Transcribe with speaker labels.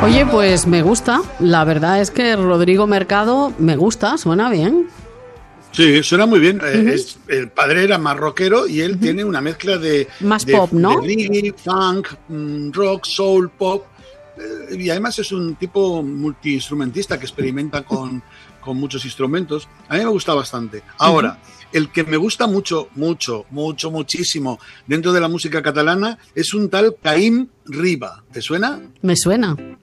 Speaker 1: Oye, pues me gusta. La verdad es que Rodrigo Mercado me gusta, suena bien.
Speaker 2: Sí, suena muy bien. El padre era más rockero y él tiene una mezcla de...
Speaker 1: Más pop, ¿no?
Speaker 2: De reggae, funk, rock, soul, pop. Y además es un tipo multiinstrumentista que experimenta con muchos instrumentos. A mí me gusta bastante. Ahora, el que me gusta muchísimo dentro de la música catalana es un tal Caïm Riba. ¿Te suena?
Speaker 1: Me suena.